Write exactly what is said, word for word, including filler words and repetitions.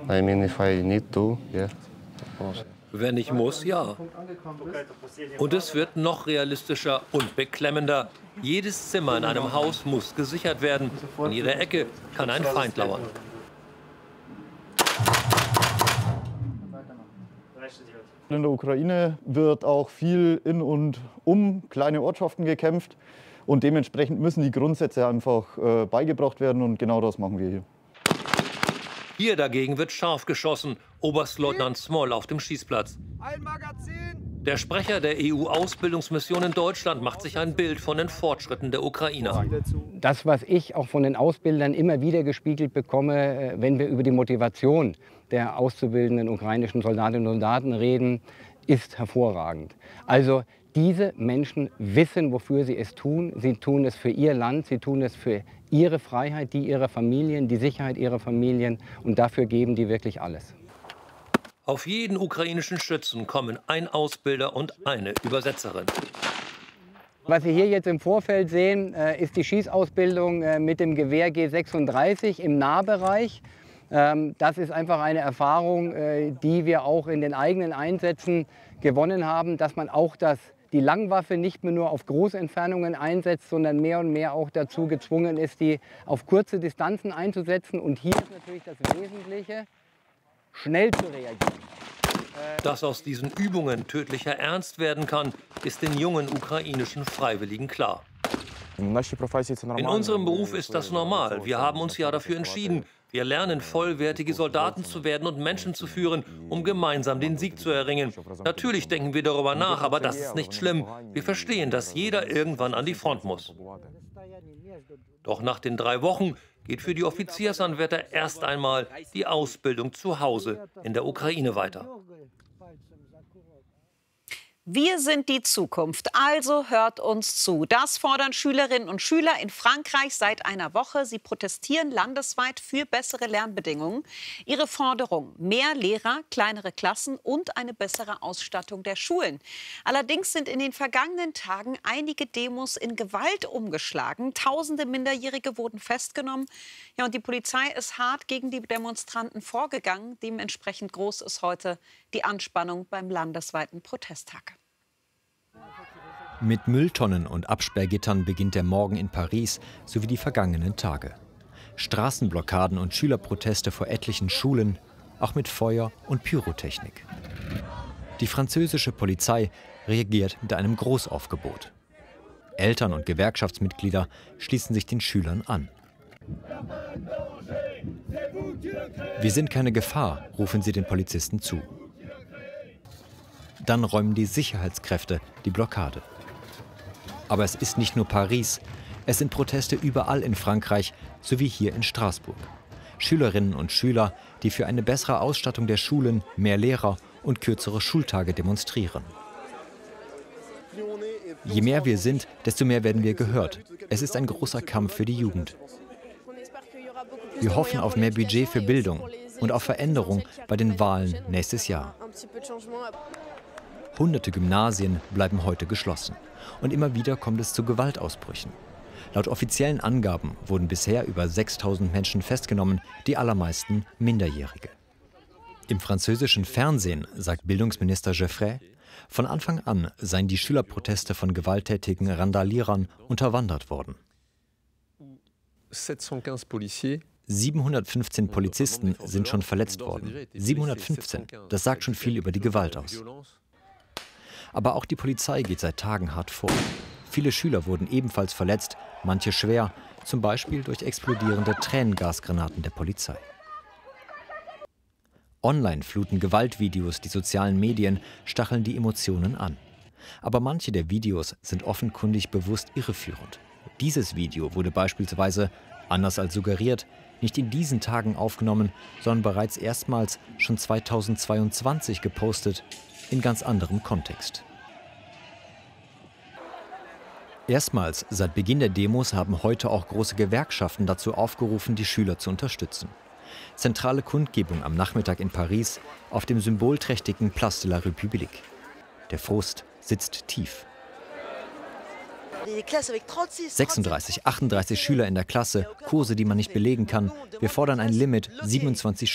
I mean, if I need to, yeah. Wenn ich muss, ja. Und es wird noch realistischer und beklemmender. Jedes Zimmer in einem Haus muss gesichert werden. In jeder Ecke kann ein Feind lauern. In der Ukraine wird auch viel in und um kleine Ortschaften gekämpft. Und dementsprechend müssen die Grundsätze einfach äh, beigebracht werden. Und genau das machen wir hier. Hier dagegen wird scharf geschossen. Oberstleutnant Smoll auf dem Schießplatz. Der Sprecher der E U-Ausbildungsmission in Deutschland macht sich ein Bild von den Fortschritten der Ukrainer. Das, was ich auch von den Ausbildern immer wieder gespiegelt bekomme, wenn wir über die Motivation der auszubildenden ukrainischen Soldatinnen und Soldaten reden, ist hervorragend. Also diese Menschen wissen, wofür sie es tun. Sie tun es für ihr Land, sie tun es für ihre Freiheit, die ihrer Familien, die Sicherheit ihrer Familien. Und dafür geben die wirklich alles. Auf jeden ukrainischen Schützen kommen ein Ausbilder und eine Übersetzerin. Was Sie hier jetzt im Vorfeld sehen, ist die Schießausbildung mit dem Gewehr G sechsunddreißig im Nahbereich. Das ist einfach eine Erfahrung, die wir auch in den eigenen Einsätzen gewonnen haben, dass man auch das, die Langwaffe nicht mehr nur auf große Entfernungen einsetzt, sondern mehr und mehr auch dazu gezwungen ist, die auf kurze Distanzen einzusetzen. Und hier ist natürlich das Wesentliche, schnell zu reagieren. Dass aus diesen Übungen tödlicher Ernst werden kann, ist den jungen ukrainischen Freiwilligen klar. In unserem Beruf ist das normal. Wir haben uns ja dafür entschieden. Wir lernen, vollwertige Soldaten zu werden und Menschen zu führen, um gemeinsam den Sieg zu erringen. Natürlich denken wir darüber nach, aber das ist nicht schlimm. Wir verstehen, dass jeder irgendwann an die Front muss. Doch nach den drei Wochen geht für die Offiziersanwärter erst einmal die Ausbildung zu Hause in der Ukraine weiter. Wir sind die Zukunft, also hört uns zu. Das fordern Schülerinnen und Schüler in Frankreich seit einer Woche. Sie protestieren landesweit für bessere Lernbedingungen. Ihre Forderung: mehr Lehrer, kleinere Klassen und eine bessere Ausstattung der Schulen. Allerdings sind in den vergangenen Tagen einige Demos in Gewalt umgeschlagen. Tausende Minderjährige wurden festgenommen. Ja, und die Polizei ist hart gegen die Demonstranten vorgegangen. Dementsprechend groß ist heute die Anspannung beim landesweiten Protesttag. Mit Mülltonnen und Absperrgittern beginnt der Morgen in Paris sowie die vergangenen Tage. Straßenblockaden und Schülerproteste vor etlichen Schulen, auch mit Feuer und Pyrotechnik. Die französische Polizei reagiert mit einem Großaufgebot. Eltern und Gewerkschaftsmitglieder schließen sich den Schülern an. Wir sind keine Gefahr, rufen sie den Polizisten zu. Dann räumen die Sicherheitskräfte die Blockade. Aber es ist nicht nur Paris, es sind Proteste überall in Frankreich, sowie hier in Straßburg. Schülerinnen und Schüler, die für eine bessere Ausstattung der Schulen, mehr Lehrer und kürzere Schultage demonstrieren. Je mehr wir sind, desto mehr werden wir gehört. Es ist ein großer Kampf für die Jugend. Wir hoffen auf mehr Budget für Bildung und auf Veränderung bei den Wahlen nächstes Jahr. Hunderte Gymnasien bleiben heute geschlossen. Und immer wieder kommt es zu Gewaltausbrüchen. Laut offiziellen Angaben wurden bisher über sechstausend Menschen festgenommen, die allermeisten Minderjährige. Im französischen Fernsehen sagt Bildungsminister Geoffroy, von Anfang an seien die Schülerproteste von gewalttätigen Randalierern unterwandert worden. siebenhundertfünfzehn Polizisten sind schon verletzt worden. siebenhundertfünfzehn, das sagt schon viel über die Gewalt aus. Aber auch die Polizei geht seit Tagen hart vor. Viele Schüler wurden ebenfalls verletzt, manche schwer, zum Beispiel durch explodierende Tränengasgranaten der Polizei. Online fluten Gewaltvideos die sozialen Medien, stacheln die Emotionen an. Aber manche der Videos sind offenkundig bewusst irreführend. Dieses Video wurde beispielsweise, anders als suggeriert, nicht in diesen Tagen aufgenommen, sondern bereits erstmals schon zweitausendzweiundzwanzig gepostet, in ganz anderem Kontext. Erstmals seit Beginn der Demos haben heute auch große Gewerkschaften dazu aufgerufen, die Schüler zu unterstützen. Zentrale Kundgebung am Nachmittag in Paris auf dem symbolträchtigen Place de la République. Der Frust sitzt tief. sechsunddreißig, achtunddreißig Schüler in der Klasse, Kurse, die man nicht belegen kann. Wir fordern ein Limit, siebenundzwanzig